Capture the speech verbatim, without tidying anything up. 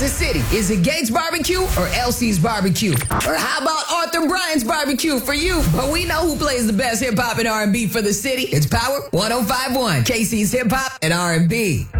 the city? Is it Gates Barbecue or Elsie's Barbecue? Or how about Arthur Bryant's Barbecue for you? But we know who plays the best hip hop and R and B for the city. It's Power one oh five point one, K C's Hip Hop and R and B.